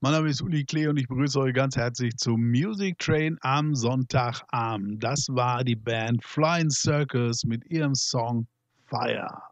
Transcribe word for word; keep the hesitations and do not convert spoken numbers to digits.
Mein Name ist Uli Klee und ich begrüße euch ganz herzlich zum Music Train am Sonntagabend. Das war die Band Flying Circus mit ihrem Song Fire.